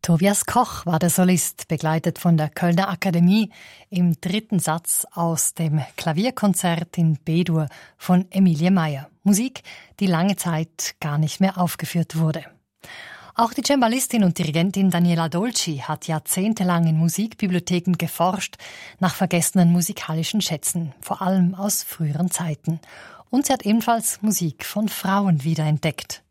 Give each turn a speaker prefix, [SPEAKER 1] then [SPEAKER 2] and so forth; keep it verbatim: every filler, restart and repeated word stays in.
[SPEAKER 1] Tobias Koch war der Solist, begleitet von der Kölner Akademie im dritten Satz aus dem Klavierkonzert in B-Dur von Emilie Meyer. Musik, die lange Zeit gar nicht mehr aufgeführt wurde. Auch die Cembalistin und Dirigentin Daniela Dolci hat jahrzehntelang in Musikbibliotheken geforscht nach vergessenen musikalischen Schätzen, vor allem aus früheren Zeiten. Und sie hat ebenfalls Musik von Frauen wiederentdeckt.